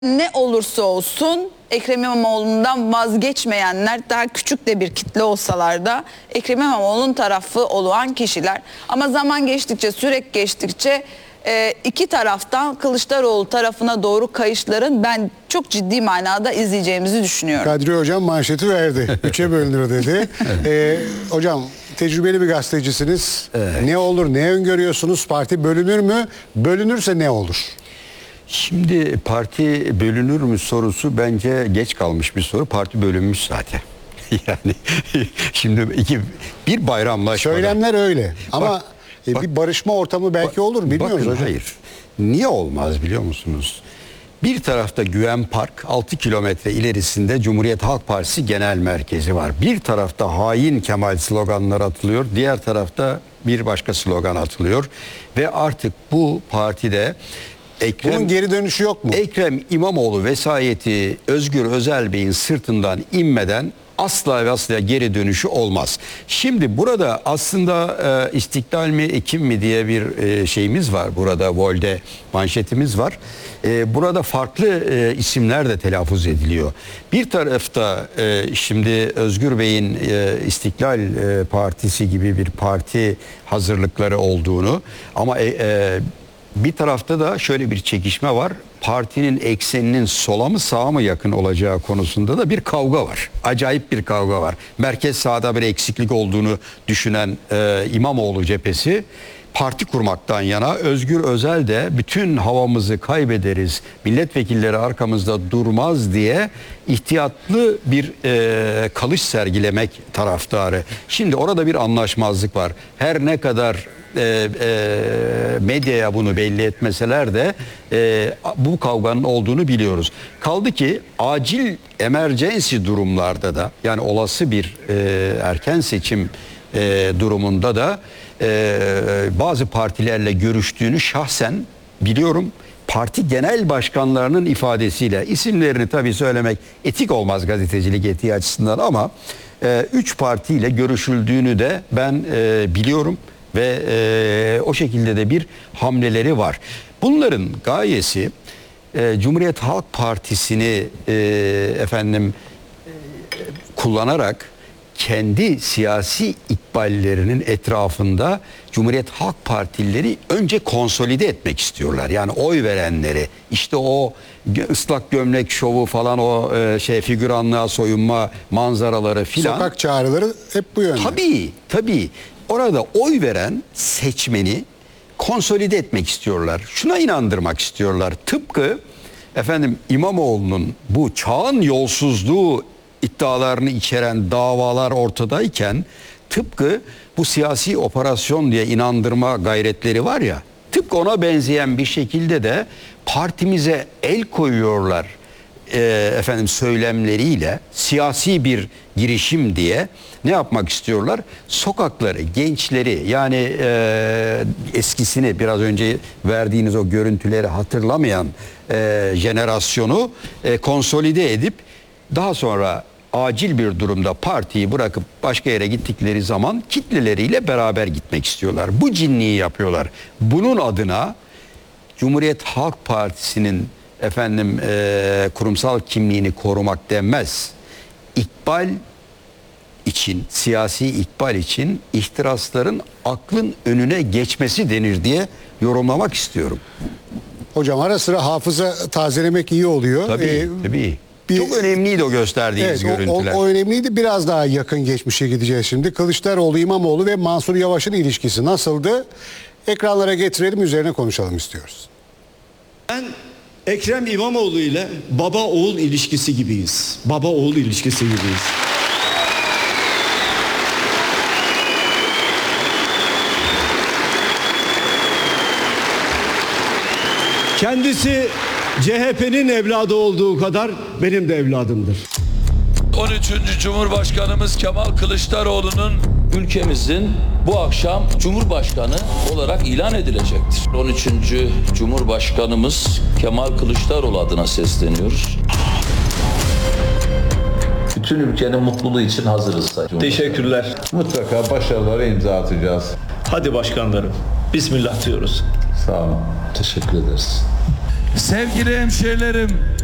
Ne olursa olsun Ekrem İmamoğlu'ndan vazgeçmeyenler, daha küçük de bir kitle olsalar da Ekrem İmamoğlu'nun tarafı olan kişiler. Ama zaman geçtikçe, sürekli geçtikçe iki taraftan Kılıçdaroğlu tarafına doğru kayışların ben çok ciddi manada izleyeceğimizi düşünüyorum. Kadri Hocam manşeti verdi. 3'e bölünür dedi. Hocam tecrübeli bir gazetecisiniz. Evet. Ne olur, ne öngörüyorsunuz? Parti bölünür mü? Bölünürse ne olur? Şimdi parti bölünür mü sorusu bence geç kalmış bir soru. Parti bölünmüş zaten. Yani şimdi bir bayramlaşma. Söylemler öyle ama bir barışma ortamı belki olur, bilmiyoruz bakın, hocam. Hayır. Niye olmaz biliyor musunuz? Bir tarafta Güven Park, 6 kilometre ilerisinde Cumhuriyet Halk Partisi Genel Merkezi var. Bir tarafta hain Kemal sloganları atılıyor. Diğer tarafta bir başka slogan atılıyor. Ve artık bu partide bunun geri dönüşü yok mu? Ekrem İmamoğlu vesayeti Özgür Özel Bey'in sırtından inmeden asla ve asla geri dönüşü olmaz. Şimdi burada aslında İstiklal mi Ekim mi diye bir şeyimiz var. Burada Vol'de manşetimiz var. Burada farklı isimler de telaffuz ediliyor. Bir tarafta şimdi Özgür Bey'in İstiklal Partisi gibi bir parti hazırlıkları olduğunu ama bir tarafta da şöyle bir çekişme var. Partinin ekseninin sola mı sağa mı yakın olacağı konusunda da bir kavga var. Acayip bir kavga var. Merkez sağda bir eksiklik olduğunu düşünen İmamoğlu cephesi parti kurmaktan yana, Özgür Özel de bütün havamızı kaybederiz, milletvekilleri arkamızda durmaz diye ihtiyatlı bir kalış sergilemek taraftarı. Şimdi orada bir anlaşmazlık var. Her ne kadar medyaya bunu belli etmeseler de bu kavganın olduğunu biliyoruz. Kaldı ki acil emergency durumlarda da, yani olası bir erken seçim durumunda da bazı partilerle görüştüğünü şahsen biliyorum. Parti genel başkanlarının ifadesiyle, isimlerini tabii söylemek etik olmaz gazetecilik etiği açısından ama 3 partiyle görüşüldüğünü de ben biliyorum ve o şekilde de bir hamleleri var. Bunların gayesi Cumhuriyet Halk Partisi'ni kullanarak kendi siyasi ikballerinin etrafında Cumhuriyet Halk Partilileri önce konsolide etmek istiyorlar. Yani oy verenleri, işte o ıslak gömlek şovu falan, o figüranlığa soyunma manzaraları filan. Sokak çağrıları hep bu yönde. Tabii. Orada oy veren seçmeni konsolide etmek istiyorlar. Şuna inandırmak istiyorlar. Tıpkı İmamoğlu'nun bu çağın yolsuzluğu iddialarını içeren davalar ortadayken, tıpkı bu siyasi operasyon diye inandırma gayretleri var ya, tıpkı ona benzeyen bir şekilde de partimize el koyuyorlar söylemleriyle, siyasi bir girişim diye ne yapmak istiyorlar? Sokakları, gençleri, yani eskisini, biraz önce verdiğiniz o görüntüleri hatırlamayan jenerasyonu konsolide edip daha sonra acil bir durumda partiyi bırakıp başka yere gittikleri zaman kitleleriyle beraber gitmek istiyorlar. Bu cinliği yapıyorlar. Bunun adına Cumhuriyet Halk Partisi'nin kurumsal kimliğini korumak denmez. İkbal için, siyasi ikbal için ihtirasların aklın önüne geçmesi denir diye yorumlamak istiyorum. Hocam ara sıra hafıza tazelemek iyi oluyor. Tabii. Çok önemliydi o gösterdiğiniz görüntüler. O önemliydi. Biraz daha yakın geçmişe gideceğiz şimdi. Kılıçdaroğlu, İmamoğlu ve Mansur Yavaş'ın ilişkisi nasıldı? Ekranlara getirelim, üzerine konuşalım istiyoruz. Ben Ekrem İmamoğlu ile baba oğul ilişkisi gibiyiz. Baba oğul ilişkisi gibiyiz. Kendisi CHP'nin evladı olduğu kadar benim de evladımdır. 13. Cumhurbaşkanımız Kemal Kılıçdaroğlu'nun ülkemizin bu akşam Cumhurbaşkanı olarak ilan edilecektir. 13. Cumhurbaşkanımız Kemal Kılıçdaroğlu adına sesleniyoruz. Bütün ülkenin mutluluğu için hazırız Sayın Teşekkürler. Mutlaka başarılara imza atacağız. Hadi başkanlarım. Bismillah diyoruz. Sağ olun. Teşekkür ederiz. Sevgili hemşehrilerim,